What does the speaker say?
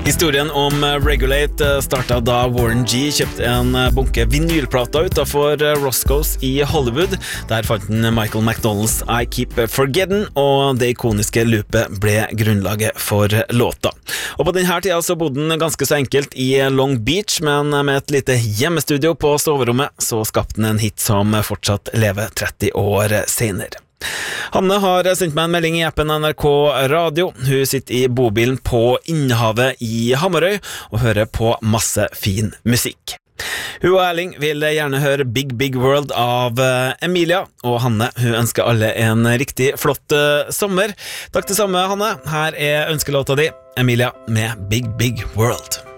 Historien om Regulate startet da Warren G kjøpte en bunke vinylplater utenfor Roscoe's i Hollywood. Der fant han Michael McDonald's I Keep Forgetting, og det ikoniske loopet ble grunnlaget for låta. Og på denne tida så bodde han ganske så enkelt i Long Beach, men med et lite hjemmestudio på soverommet så skapte han en hit som fortsatt lever 30 år senere. Hanne har sendt meg en melding i appen NRK Radio. Hun sitter i bobilen på Innhavet i Hamarøy og hører på masse fin musikk. Hun og Erling vil gjerne høre Big Big World av Emilia, og Hanne hun ønsker alle en riktig flott sommer. Takk det samme, Hanne. Her er ønskelåta di, Emilia med Big Big World.